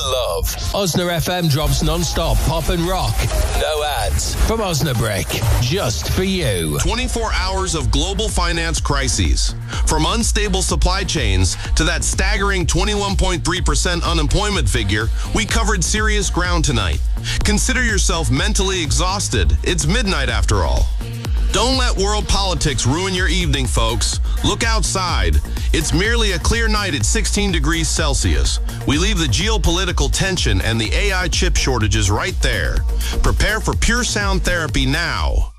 love. Osna FM drops non-stop pop and rock. No ads. From Osnabrick. Just for you. 24 hours of global finance crises. From unstable supply chains to that staggering 21.3% unemployment figure, we covered serious ground tonight. Consider yourself mentally exhausted. It's midnight after all. Don't let world politics ruin your evening, folks. Look outside. It's merely a clear night at 16 degrees Celsius. We leave the geopolitical tension and the AI chip shortages right there. Prepare for pure sound therapy now.